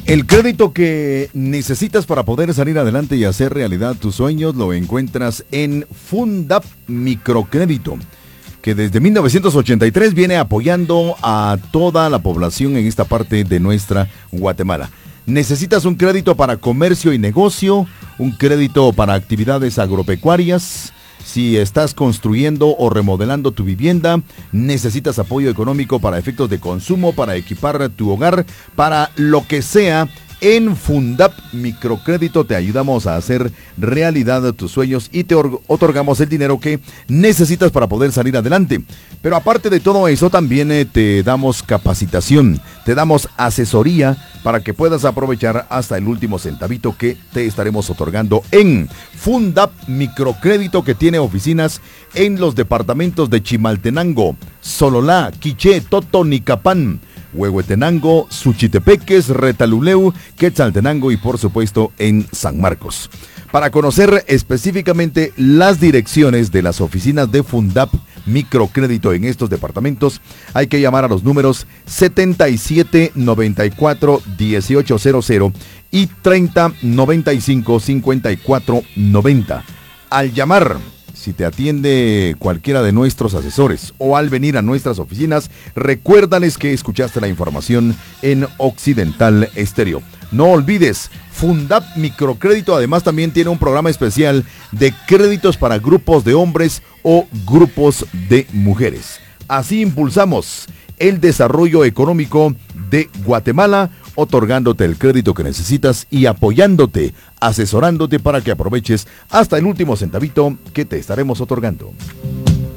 El crédito que necesitas para poder salir adelante y hacer realidad tus sueños lo encuentras en Fundap Microcrédito, que desde 1983 viene apoyando a toda la población en esta parte de nuestra Guatemala. ¿Necesitas un crédito para comercio y negocio? ¿Un crédito para actividades agropecuarias? Si estás construyendo o remodelando tu vivienda, necesitas apoyo económico para efectos de consumo, para equipar tu hogar, para lo que sea. En Fundap Microcrédito te ayudamos a hacer realidad tus sueños y te otorgamos el dinero que necesitas para poder salir adelante. Pero aparte de todo eso, también te damos capacitación, te damos asesoría para que puedas aprovechar hasta el último centavito que te estaremos otorgando en Fundap Microcrédito, que tiene oficinas en los departamentos de Chimaltenango, Sololá, Quiché, Totonicapán, Huehuetenango, Suchitepeques, Retaluleu, Quetzaltenango y por supuesto en San Marcos. Para conocer específicamente las direcciones de las oficinas de Fundap Microcrédito en estos departamentos, hay que llamar a los números 7794-1800 y 3095-5490. Al llamar, si te atiende cualquiera de nuestros asesores o al venir a nuestras oficinas, recuérdales que escuchaste la información en Occidental Estéreo. No olvides, Fundap Microcrédito además también tiene un programa especial de créditos para grupos de hombres o grupos de mujeres. Así impulsamos el desarrollo económico de Guatemala, otorgándote el crédito que necesitas y apoyándote, asesorándote para que aproveches hasta el último centavito que te estaremos otorgando.